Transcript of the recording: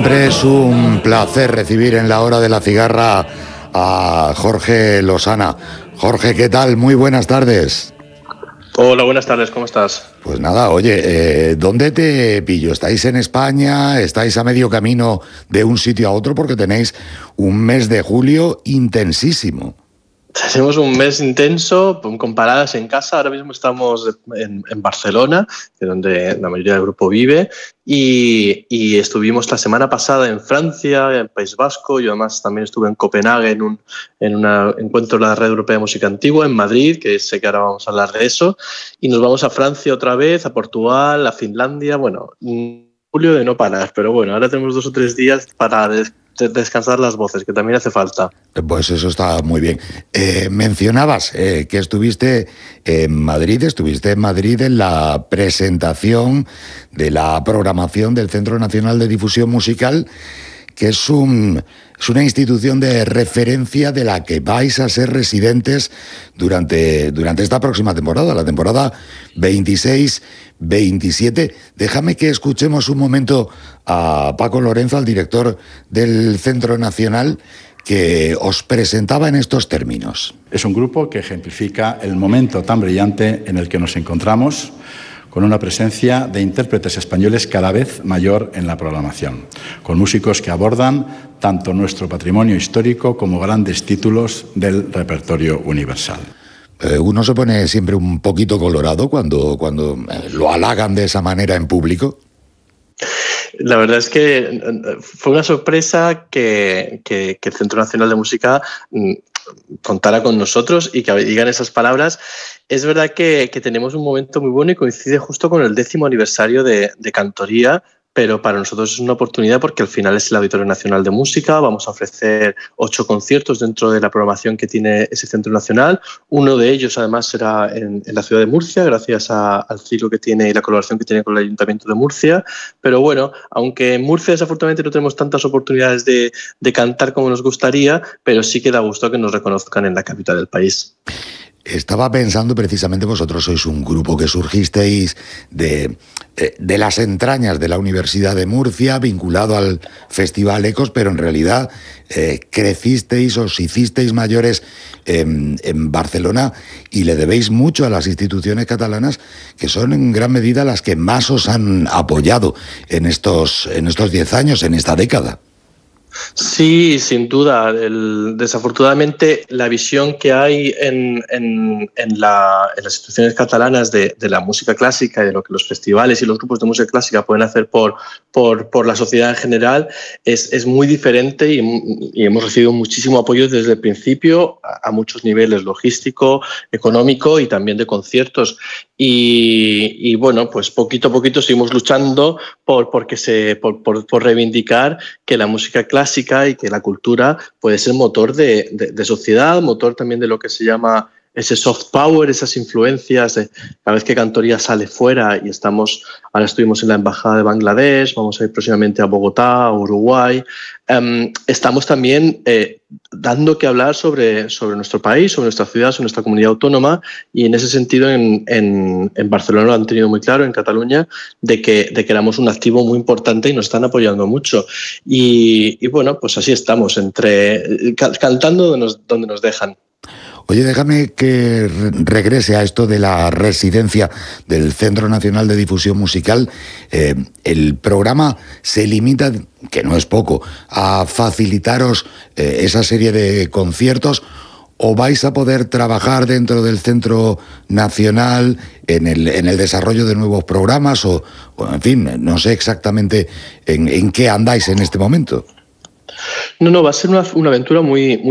siempre es un placer recibir en la hora de la cigarra a Jorge Losana. Jorge, ¿qué tal? Muy buenas tardes. Hola, buenas tardes, ¿cómo estás? Pues nada, oye, ¿dónde te pillo? ¿Estáis en España? ¿Estáis a medio camino de un sitio a otro? Porque tenéis un mes de julio intensísimo. Tenemos un mes intenso, con paradas en casa. Ahora mismo estamos en Barcelona, que es donde la mayoría del grupo vive, y estuvimos la semana pasada en Francia, en País Vasco. Yo además también estuve en Copenhague en un encuentro de la Red Europea de Música Antigua, en Madrid, que sé que ahora vamos a hablar de eso, y nos vamos a Francia otra vez, a Portugal, a Finlandia. Bueno, julio de no parar, pero bueno, ahora tenemos 2 o 3 días para descansar las voces, que también hace falta. Pues eso está muy bien. Mencionabas que estuviste en Madrid en la presentación de la programación del Centro Nacional de Difusión Musical, que es una institución de referencia de la que vais a ser residentes durante esta próxima temporada, la temporada 26-27. Déjame que escuchemos un momento a Paco Lorenzo, al director del Centro Nacional, que os presentaba en estos términos. Es un grupo que ejemplifica el momento tan brillante en el que nos encontramos, con una presencia de intérpretes españoles cada vez mayor en la programación, con músicos que abordan tanto nuestro patrimonio histórico como grandes títulos del repertorio universal. Uno se pone siempre un poquito colorado cuando lo halagan de esa manera en público. La verdad es que fue una sorpresa que el Centro Nacional de Música contara con nosotros y que digan esas palabras. Es verdad que tenemos un momento muy bueno y coincide justo con el 10º aniversario de Cantoría, pero para nosotros es una oportunidad porque al final es el Auditorio Nacional de Música. Vamos a ofrecer 8 conciertos dentro de la programación que tiene ese Centro Nacional. Uno de ellos, además, será en la ciudad de Murcia, gracias al ciclo que tiene y la colaboración que tiene con el Ayuntamiento de Murcia. Pero bueno, aunque en Murcia desafortunadamente no tenemos tantas oportunidades de cantar como nos gustaría, pero sí que da gusto que nos reconozcan en la capital del país. Estaba pensando, precisamente, vosotros sois un grupo que surgisteis de las entrañas de la Universidad de Murcia, vinculado al Festival Ecos, pero en realidad crecisteis, os hicisteis mayores en Barcelona, y le debéis mucho a las instituciones catalanas, que son en gran medida las que más os han apoyado en estos 10 años, en esta década. Sí, sin duda. Desafortunadamente, la visión que hay en las instituciones catalanas de la música clásica y de lo que los festivales y los grupos de música clásica pueden hacer por la sociedad en general es muy diferente, y hemos recibido muchísimo apoyo desde el principio a muchos niveles: logístico, económico y también de conciertos. Y bueno, pues poquito a poquito seguimos luchando por reivindicar que la música clásica y que la cultura puede ser motor de sociedad, motor también de lo que se llama ese soft power, esas influencias de cada vez que Cantoría sale fuera. Y ahora estuvimos en la Embajada de Bangladesh, vamos a ir próximamente a Bogotá, a Uruguay. Estamos también dando que hablar sobre nuestro país, sobre nuestra ciudad, sobre nuestra comunidad autónoma, y en ese sentido en Barcelona lo han tenido muy claro, en Cataluña, de que éramos un activo muy importante y nos están apoyando mucho. Y bueno, pues así estamos, cantando donde nos dejan. Oye, déjame que regrese a esto de la residencia del Centro Nacional de Difusión Musical. El programa se limita, que no es poco, a facilitaros esa serie de conciertos, ¿o vais a poder trabajar dentro del Centro Nacional en el desarrollo de nuevos programas? O en fin, no sé exactamente en qué andáis en este momento. No, va a ser una aventura muy